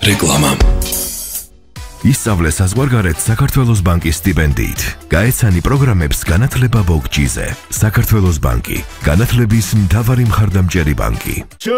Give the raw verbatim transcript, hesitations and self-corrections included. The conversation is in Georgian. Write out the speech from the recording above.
რეკლამა. ისწავლე საზღვარგარეთ საქართველოს ბანკის სტიპენდიით. გაეცანი პროგრამებს განათლება ბოგჯიზე. საქართველოს ბანკი. განათლების მთავარი მხარდამჭერი ბანკი.